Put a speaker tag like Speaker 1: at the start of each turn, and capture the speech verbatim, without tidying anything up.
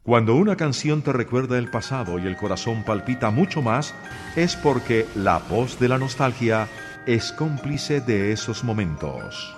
Speaker 1: Cuando una canción te recuerda el pasado y el corazón palpita mucho más, es porque la voz de la nostalgia es cómplice de esos momentos.